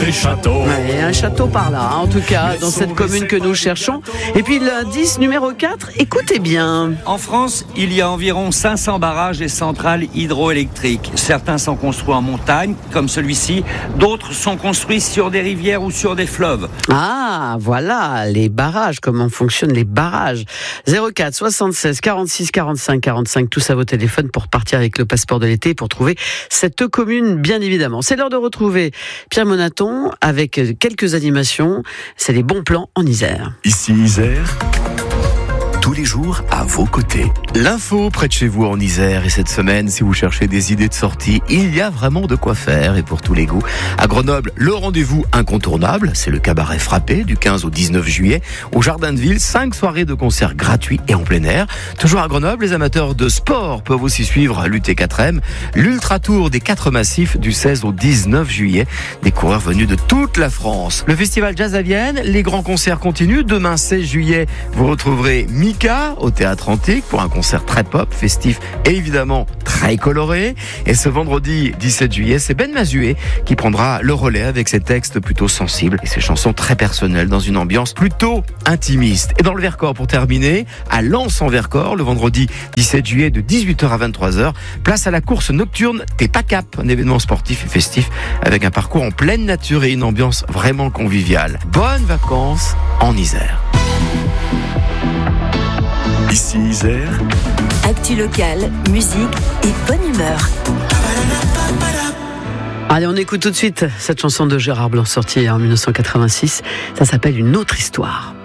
Les châteaux. Ouais, un château par là, en tout cas, dans cette commune que nous cherchons. Et puis l'indice numéro 4, écoutez bien. En France, il y a environ 500 barrages et centrales hydroélectriques. Certains sont construits en montagne, comme celui-ci. D'autres sont construits sur des rivières ou sur des fleuves. Ah, voilà, les barrages, comment fonctionnent les barrages. 04 76 46 45 45, tous à vos téléphones pour partir avec le passeport de l'été, pour trouver cette commune, bien évidemment. C'est l'heure de retrouver Pierre Monaton avec quelques animations. C'est les bons plans en Isère. Ici Isère, tous les jours à vos côtés. L'info près de chez vous en Isère, et cette semaine, si vous cherchez des idées de sortie, il y a vraiment de quoi faire et pour tous les goûts. À Grenoble, le rendez-vous incontournable, c'est le cabaret Frappé du 15 au 19 juillet. Au Jardin de Ville, 5 soirées de concerts gratuits et en plein air. Toujours à Grenoble, les amateurs de sport peuvent aussi suivre l'UT4M, l'Ultra Tour des 4 massifs du 16 au 19 juillet. Des coureurs venus de toute la France. Le festival Jazz à Vienne, les grands concerts continuent. Demain 16 juillet, vous retrouverez Mika au Théâtre Antique pour un concert très pop, festif et évidemment très coloré. Et ce vendredi 17 juillet, c'est Ben Mazué qui prendra le relais avec ses textes plutôt sensibles et ses chansons très personnelles dans une ambiance plutôt intimiste. Et dans le Vercors, pour terminer, à Lens en Vercors, le vendredi 17 juillet de 18h à 23h, place à la course nocturne T'es pas cap, un événement sportif et festif avec un parcours en pleine nature et une ambiance vraiment conviviale. Bonnes vacances en Isère. Ici Isère, Actu locale, musique et bonne humeur. Allez, on écoute tout de suite cette chanson de Gérard Blanc sortie en 1986. Ça s'appelle Une autre histoire.